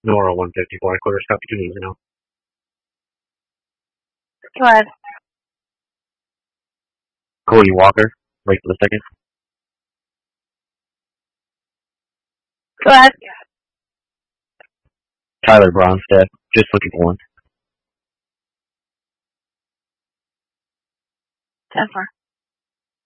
Nora 154, quarters, copy 2 needs to know. Go ahead. Cody Walker, wait for the second. Go ahead. Tyler Bronstedt, just looking for one. 10-4.